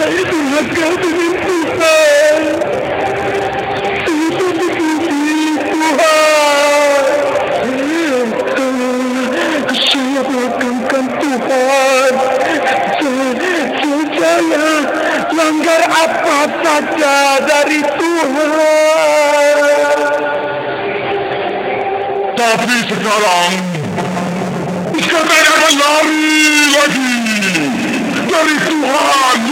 saya durhaka dengan Tuhan. Saya mengikuti Tuhan. Saya mengagungkan Tuhan. Saya langgar apa saja dari Tuhan. Tapi sekarang saya akan lari lagi dari Tuhan